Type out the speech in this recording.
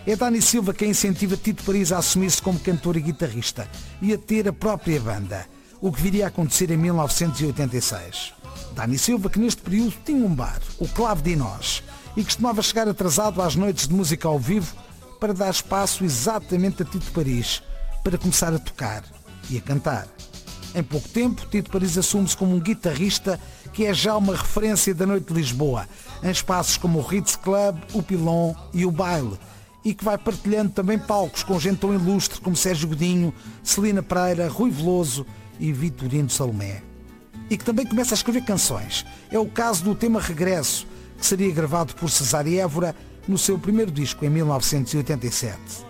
É Dani Silva quem incentiva Tito Paris a assumir-se como cantor e guitarrista e a ter a própria banda, o que viria a acontecer em 1986. Dani Silva, que neste período tinha um bar, o Clave de Nós, e costumava chegar atrasado às noites de música ao vivo para dar espaço exatamente a Tito Paris para começar a tocar e a cantar. Em pouco tempo, Tito Paris assume-se como um guitarrista que é já uma referência da noite de Lisboa, em espaços como o Ritz Club, o Pilon e o Baile, e que vai partilhando também palcos com gente tão ilustre como Sérgio Godinho, Celina Pereira, Rui Veloso e Vitorino Salomé. E que também começa a escrever canções. É o caso do tema Regresso, que seria gravado por Cesário Évora no seu primeiro disco em 1987.